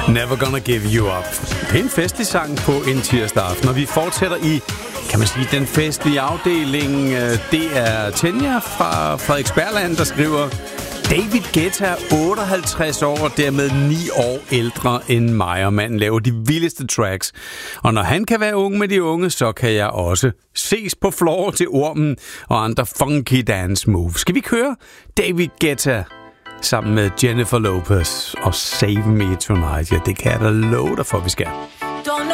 Never Gonna Give You Up. Det er en festlig sang på en tirsdag aften, og vi fortsætter i, kan man sige, den festlige afdeling. Det er Tanja fra Frederiksbergland, der skriver: David Guetta er 58 år og dermed 9 år ældre end mig, og manden laver de vildeste tracks. Og når han kan være ung med de unge, så kan jeg også ses på floor til Ormen og andre funky dance moves. Skal vi køre David Guetta sammen med Jennifer Lopez og Save Me Tonight? Ja, det kan jeg da love dig for, vi skal. Don't